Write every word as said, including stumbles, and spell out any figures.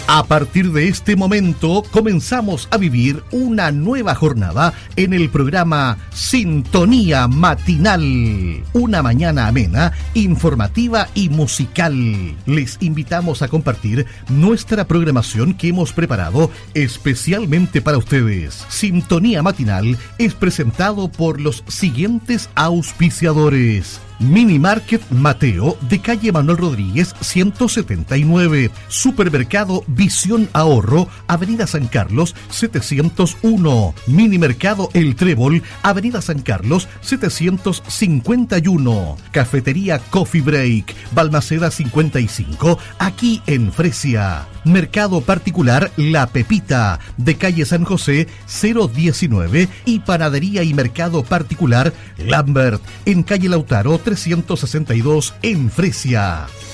A partir de este momento comenzamos a vivir una nueva jornada en el programa Sintonía Matinal. Una mañana amena, informativa y musical. Les invitamos a compartir nuestra programación que hemos preparado especialmente para ustedes. Sintonía Matinal es presentado por los siguientes auspiciadores. Mini Market Mateo de calle Manuel Rodríguez ciento setenta y nueve. Supermercado Visión Ahorro, Avenida San Carlos setecientos uno. Mini Mercado El Trébol, Avenida San Carlos setecientos cincuenta y uno. Cafetería Coffee Break, Balmaceda cincuenta y cinco, aquí en Fresia. Mercado Particular La Pepita de calle San José cero diecinueve y Panadería y Mercado Particular Lambert en calle Lautaro trescientos sesenta y dos en Fresia.